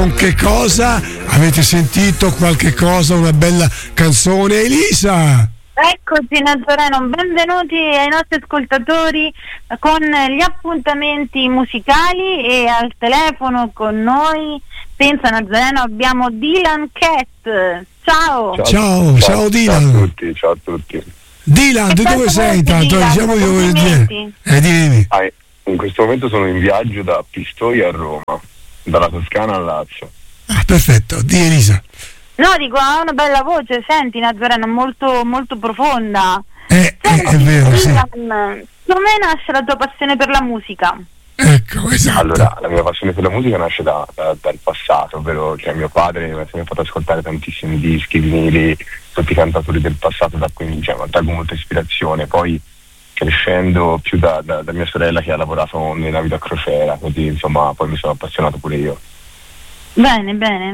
Con che cosa avete sentito qualche cosa, una bella canzone, Elisa? Eccoci Nazareno, benvenuti ai nostri ascoltatori con gli appuntamenti musicali, e al telefono con noi, pensa Nazareno, abbiamo Dylan Cat. Ciao Dylan. Ciao a tutti. Dylan, di dove sei intanto? Diciamo di dove dimmi. In questo momento sono in viaggio da Pistoia a Roma, dalla Toscana al Lazio. Ah, perfetto, di Elisa. No, dico, ha una bella voce, senti Nazareno, molto molto profonda. È vero, sì. Come nasce la tua passione per la musica? Ecco, esatto. Allora, la mia passione per la musica nasce dal passato, ovvero cioè mio padre mi ha sempre fatto ascoltare tantissimi dischi, vinili, tutti i cantatori del passato, da cui mi traggo molta ispirazione. Poi crescendo più da mia sorella, che ha lavorato nelle navi da crociera, così insomma poi mi sono appassionato pure io. Bene.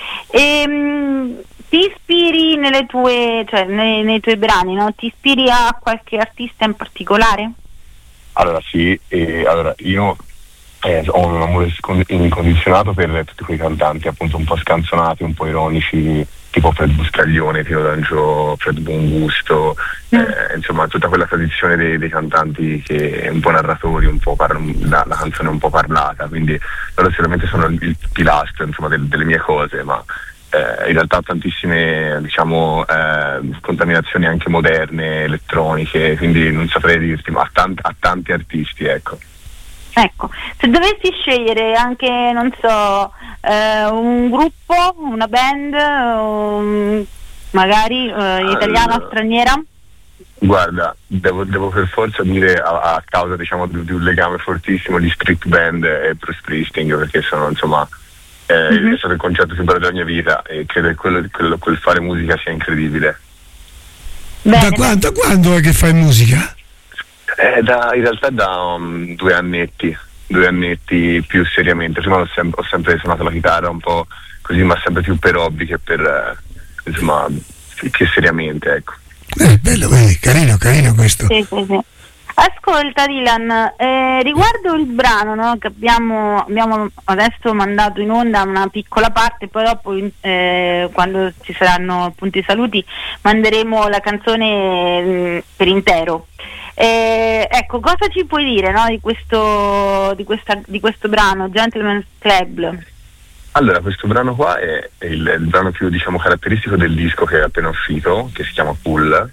Ti ispiri nei tuoi brani, no? Ti ispiri a qualche artista in particolare? Allora sì, io ho un amore incondizionato per tutti quei cantanti appunto un po' scanzonati, un po' ironici, tipo Fred Buscaglione, Tino D'Angio, Fred Buongusto, insomma tutta quella tradizione dei cantanti che è un po' narratori, un po' la canzone un po' parlata, quindi loro sicuramente sono il pilastro insomma delle mie cose, ma in realtà tantissime contaminazioni anche moderne, elettroniche, quindi non saprei dirti, ma a tanti artisti, ecco. Ecco, se dovessi scegliere anche, non so, un gruppo, una band, magari italiana o straniera? Guarda, devo per forza dire a causa diciamo di un legame fortissimo di Street Band e Bruce Springsteen, perché sono insomma è stato il concerto più bello della mia vita e credo che quel fare musica sia incredibile. Da quando è che fai musica? In realtà da 2 annetti più seriamente. Prima ho sempre suonato la chitarra un po' così, ma sempre più per hobby che per insomma che seriamente, ecco. Bello, carino questo. Sì. Ascolta Dylan, riguardo il brano, no, che abbiamo adesso mandato in onda una piccola parte, poi dopo quando ci saranno appunto i saluti manderemo la canzone per intero. Ecco, cosa ci puoi dire, no, di questo brano, Gentleman's Club? Allora, questo brano qua è il brano più diciamo caratteristico del disco che è appena uscito, che si chiama Cool,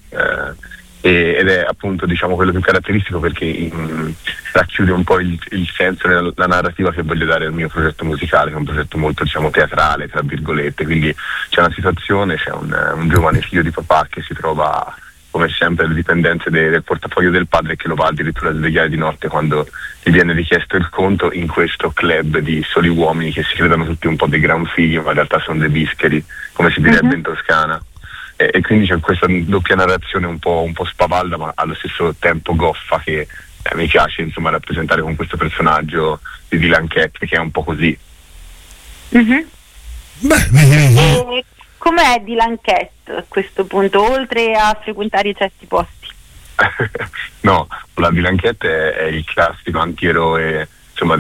ed è appunto diciamo quello più caratteristico perché racchiude un po' il senso e la narrativa che voglio dare al mio progetto musicale, che è un progetto molto diciamo teatrale, tra virgolette, quindi c'è una situazione, c'è un giovane figlio di papà che si trova come sempre le dipendenze del portafoglio del padre, che lo va addirittura a svegliare di notte quando gli viene richiesto il conto in questo club di soli uomini che si credono tutti un po' dei gran figli, ma in realtà sono dei bischeri, come si direbbe in Toscana. E quindi c'è questa doppia narrazione un po' spavalda, ma allo stesso tempo goffa, che mi piace insomma rappresentare con questo personaggio di Dylan Cat, che è un po' così. Com'è Dylan Cat a questo punto, oltre a frequentare certi posti? No, la Dylan Cat è il classico antieroe insomma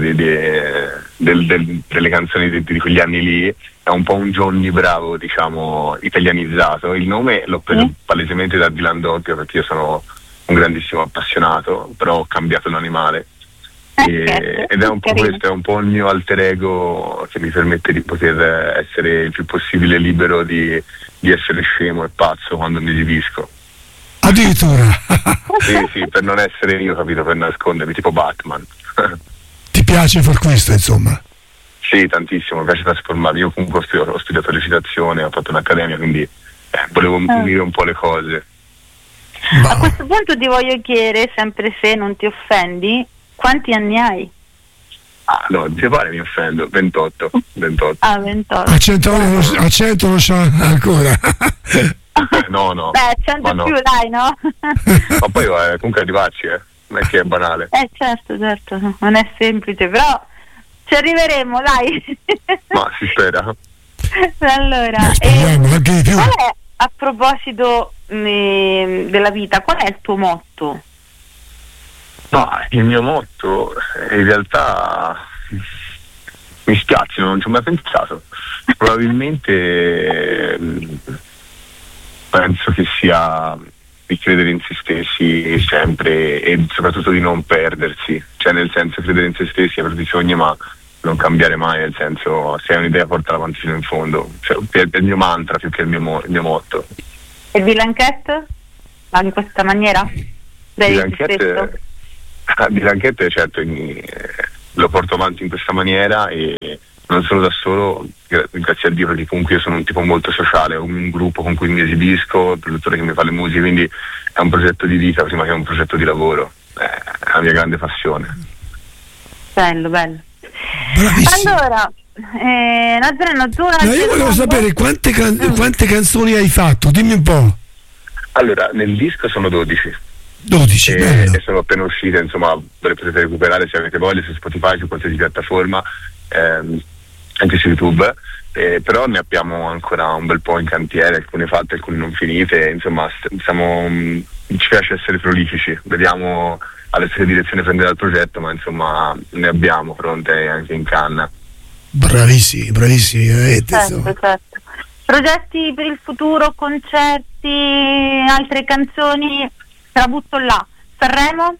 delle canzoni di quegli anni lì, è un po' un Johnny Bravo diciamo italianizzato. Il nome l'ho preso palesemente da Dylan Dog, perché io sono un grandissimo appassionato, però ho cambiato l'animale. Ed è un po' questo, è un po' il mio alter ego che mi permette di poter essere il più possibile libero di essere scemo e pazzo quando mi esibisco. Addirittura? Sì, per non essere io, capito, per nascondermi, tipo Batman. Ti piace far questo, insomma? Sì, tantissimo, mi piace trasformarmi. Io comunque ho studiato recitazione, ho fatto un'accademia, quindi volevo unire un po' le cose. A questo punto ti voglio chiedere, sempre se non ti offendi, quanti anni hai? Ah no, ti pare mi offendo? 28. Ah, 28. A 100 non c'ho ancora. No. Beh, 100 no. più dai, no? Ma poi comunque arrivarci, non è che è banale. Certo, non è semplice, però ci arriveremo, dai. Ma si spera. Allora, speriamo anche di più. Qual è, a proposito della vita, qual è il tuo motto? No, il mio motto in realtà Mi spiace, non ci ho mai pensato. Probabilmente penso che sia di credere in se stessi sempre e soprattutto di non perdersi, cioè nel senso credere in se stessi, avere dei sogni ma non cambiare mai, nel senso se hai un'idea portala avanti fino in fondo, cioè, è il mio mantra più che il mio motto. E Dylan Cat? Va in questa maniera? Dylan Cat certo lo porto avanti in questa maniera e non solo da solo, grazie a Dio, perché comunque io sono un tipo molto sociale, ho un gruppo con cui mi esibisco, il produttore che mi fa le musiche, quindi è un progetto di vita prima che un progetto di lavoro, è la mia grande passione. Bello. Bravissimo. Allora, Nazareno, tu io volevo sapere quante canzoni hai fatto, dimmi un po'. Allora, nel disco sono 12. 12, e sono appena uscite, insomma, le potete recuperare se avete voglia su Spotify, su qualsiasi piattaforma, anche su YouTube, però ne abbiamo ancora un bel po' in cantiere, alcune fatte, alcune non finite, insomma ci piace essere prolifici, vediamo adesso che direzione prenderà il progetto, ma insomma ne abbiamo pronte anche in canna. Bravissimi, veramente. Certo. Progetti per il futuro, concerti, altre canzoni? Te la butto là. Sanremo?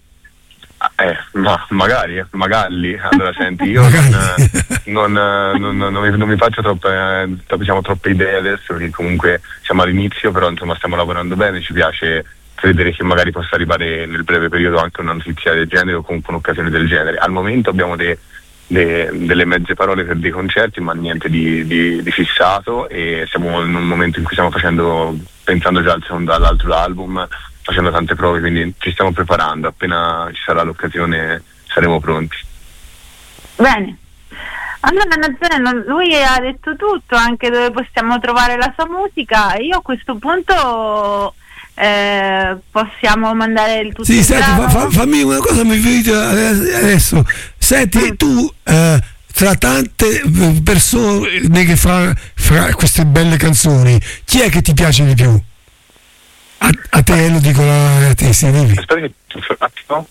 Ma magari. Allora senti, io non mi faccio troppe idee adesso, perché comunque siamo all'inizio, però insomma stiamo lavorando bene, ci piace credere che magari possa arrivare nel breve periodo anche una notizia del genere o comunque un'occasione del genere. Al momento abbiamo delle mezze parole per dei concerti, ma niente di fissato, e siamo in un momento in cui stiamo pensando già all'altro album, facendo tante prove, quindi ci stiamo preparando, appena ci sarà l'occasione saremo pronti. Bene. Allora Nazareno, lui ha detto tutto, anche dove possiamo trovare la sua musica. Io a questo punto possiamo mandare il tutto. Sì, senti, fammi una cosa, mi vedo adesso. Senti, tu tra tante persone che fra queste belle canzoni, chi è che ti piace di più? A te lo dico a te, sì, dimmi. Aspetta che un attimo.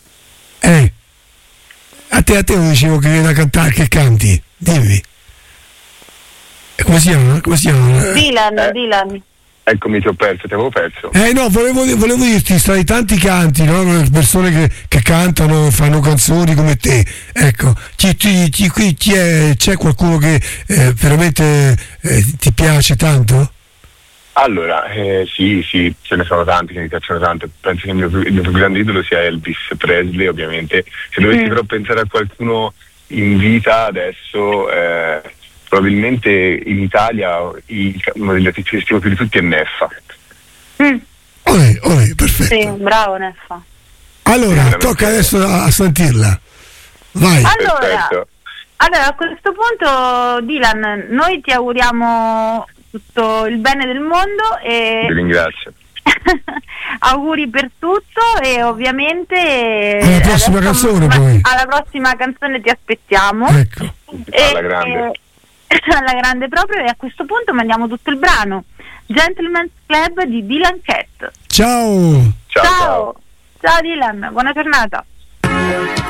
A te lo dicevo che viene da cantare, che canti, dimmi. Come si chiama? Dylan. Eccomi, ti avevo perso. No, volevo dirti, tra i tanti canti, no? Persone che cantano, fanno canzoni come te. Ecco, c'è qualcuno che veramente ti piace tanto? Allora, sì, ce ne sono tanti che mi piacciono tanto. Penso che il mio più grande idolo sia Elvis Presley, ovviamente. Se dovessi però pensare a qualcuno in vita adesso, probabilmente in Italia uno degli artisti che stimo più di tutti è Neffa. Perfetto. Sì, bravo Neffa. Allora, tocca adesso a sentirla. Vai. Allora, a questo punto, Dylan, noi ti auguriamo tutto il bene del mondo e ti ringrazio. auguri per tutto, e ovviamente alla prossima canzone poi. Alla prossima canzone ti aspettiamo. Ecco. Alla grande proprio, e a questo punto mandiamo tutto il brano Gentleman's Club di Dylan Cat. Ciao Dylan, buona giornata.